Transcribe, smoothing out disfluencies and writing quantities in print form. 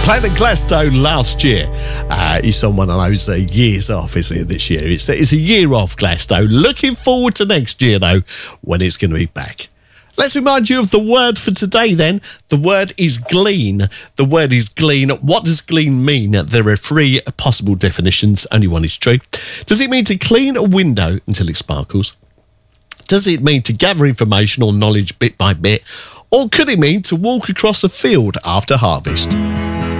Played at Gladstone last year. He's on one of those years off, isn't it, this year? It's a year off, Gladstone. Looking forward to next year, though, when it's going to be back. Let's remind you of the word for today, then. The word is glean. The word is glean. What does glean mean? There are three possible definitions. Only one is true. Does it mean to clean a window until it sparkles? Does it mean to gather information or knowledge bit by bit? Or could it mean to walk across a field after harvest?